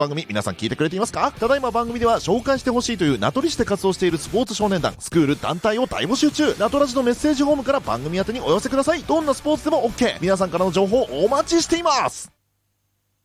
番組皆さん聞いてくれていますか？ただいま番組では紹介してほしいという名取市で活動しているスポーツ少年団、スクール、団体を大募集中。ナトラジのメッセージフォームから番組宛てにお寄せください。どんなスポーツでも OK。皆さんからの情報お待ちしています。